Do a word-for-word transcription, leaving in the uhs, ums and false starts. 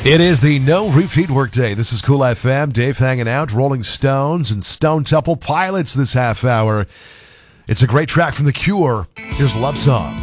It is the no repeat workday. This is Cool F M. Dave hanging out, Rolling Stones and Stone Temple Pilots this half hour. It's a great track from The Cure. Here's Love Song.